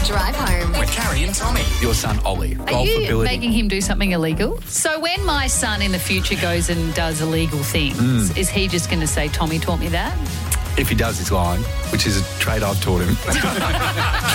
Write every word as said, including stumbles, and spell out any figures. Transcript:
Drive home with Carrie and Tommy. Your son, Ollie. Are you making him do something illegal? So when my son in the future goes and does illegal things, mm. is he just going to say, Tommy taught me that? If he does, he's lying, which is a trait I've taught him.